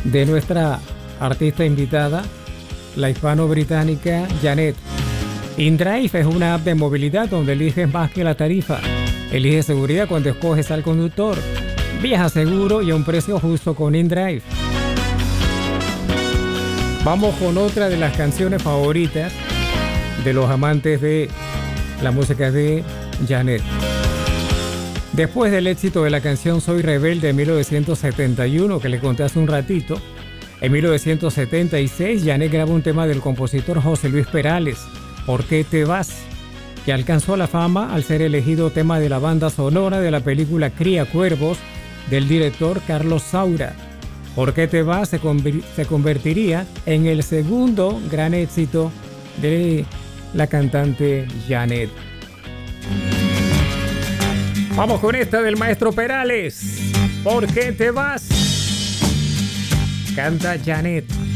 de nuestra artista invitada, la hispano-británica Janet. InDrive es una app de movilidad donde eliges más que la tarifa. Elige seguridad cuando escoges al conductor. Viaja seguro y a un precio justo con InDrive. Vamos con otra de las canciones favoritas de los amantes de la música de Janet. Después del éxito de la canción Soy Rebelde de 1971, que le conté hace un ratito, en 1976 Janet grabó un tema del compositor José Luis Perales, ¿Por qué te vas?, que alcanzó la fama al ser elegido tema de la banda sonora de la película Cría Cuervos del director Carlos Saura. ¿Por qué te vas? Se convertiría en el segundo gran éxito de la cantante Janet. Vamos con esta del maestro Perales. ¿Por qué te vas? Canta Janet.